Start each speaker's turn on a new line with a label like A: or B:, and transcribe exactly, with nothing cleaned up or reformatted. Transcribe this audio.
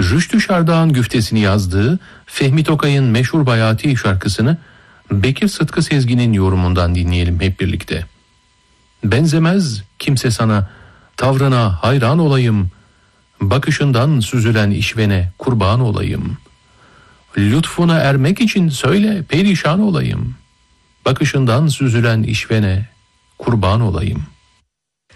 A: Rüştü Şardağ'ın güftesini yazdığı Fehmi Tokay'ın meşhur Bayati şarkısını Bekir Sıtkı Sezgin'in yorumundan dinleyelim hep birlikte. Benzemez kimse sana, tavrına hayran olayım, bakışından süzülen işvene kurban olayım. Lütfuna ermek için söyle perişan olayım, bakışından süzülen işvene kurban olayım.